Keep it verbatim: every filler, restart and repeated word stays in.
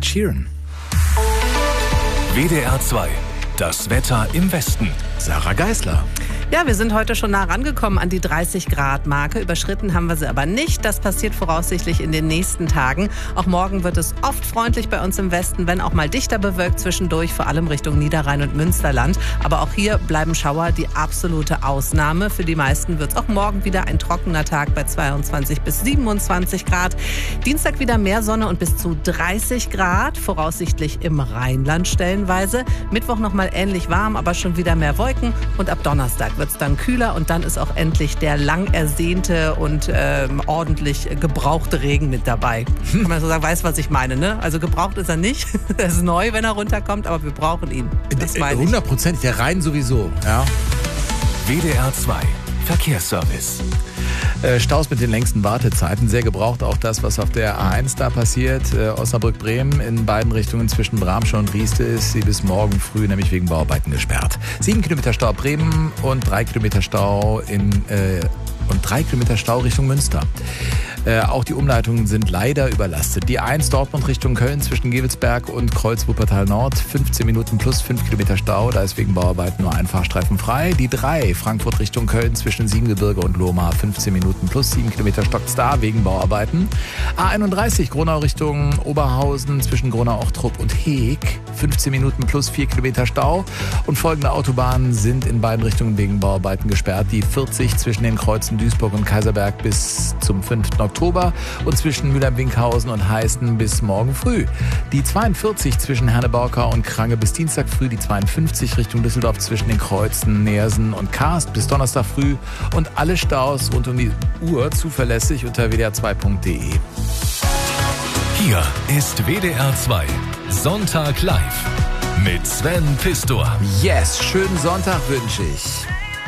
Ed Sheeran. W D R zwei. Das Wetter im Westen. Sarah Geisler. Ja, wir sind heute schon nah rangekommen an die dreißig Grad Marke. Überschritten haben wir sie aber nicht. Das passiert voraussichtlich in den nächsten Tagen. Auch morgen wird es oft freundlich bei uns im Westen, wenn auch mal dichter bewölkt zwischendurch, vor allem Richtung Niederrhein und Münsterland. Aber auch hier bleiben Schauer die absolute Ausnahme. Für die meisten wird es auch morgen wieder ein trockener Tag bei zweiundzwanzig bis siebenundzwanzig Grad. Dienstag wieder mehr Sonne und bis zu dreißig Grad, voraussichtlich im Rheinland stellenweise. Mittwoch nochmal ähnlich warm, aber schon wieder mehr Wolken. Und ab Donnerstag wird es dann kühler und dann ist auch endlich der lang ersehnte und ähm, ordentlich gebrauchte Regen mit dabei. Kann man so sagen, weiß, was ich meine, ne? Also gebraucht ist er nicht. Er ist neu, wenn er runterkommt, aber wir brauchen ihn. Das meine ich. hundert Prozent, der Rhein sowieso. Ja. W D R zwei. Verkehrsservice. Äh, Staus mit den längsten Wartezeiten. Sehr gebraucht auch das, was auf der A eins da passiert. Äh, Osnabrück-Bremen in beiden Richtungen zwischen Bramsche und Rieste ist sie bis morgen früh nämlich wegen Bauarbeiten gesperrt. Sieben Kilometer Stau Bremen und drei Kilometer Stau in äh, und drei Kilometer Stau Richtung Münster. Äh, auch die Umleitungen sind leider überlastet. Die eins Dortmund Richtung Köln zwischen Gevelsberg und Kreuz-Wuppertal Nord. fünfzehn Minuten plus fünf Kilometer Stau. Da ist wegen Bauarbeiten nur ein Fahrstreifen frei. Die drei Frankfurt Richtung Köln zwischen Siebengebirge und Lohmar. fünfzehn Minuten plus sieben Kilometer stockt's da wegen Bauarbeiten. A einunddreißig Gronau Richtung Oberhausen zwischen Gronau-Ochtrup und Heeg. fünfzehn Minuten plus vier Kilometer Stau. Und folgende Autobahnen sind in beiden Richtungen wegen Bauarbeiten gesperrt. Die vierzig zwischen den Kreuzen Duisburg und Kaiserberg bis zum fünften Oktober und zwischen Mülheim-Winkhausen und Heißen bis morgen früh. Die zweiundvierzig zwischen Herne-Borkau und Krange bis Dienstag früh. Die zweiundfünfzig Richtung Düsseldorf zwischen den Kreuzen Neersen und Karst bis Donnerstag früh. Und alle Staus rund um die Uhr zuverlässig unter w d r zwei punkt d e. Hier ist W D R zwei. Sonntag live mit Sven Pistor. Yes, schönen Sonntag wünsche ich.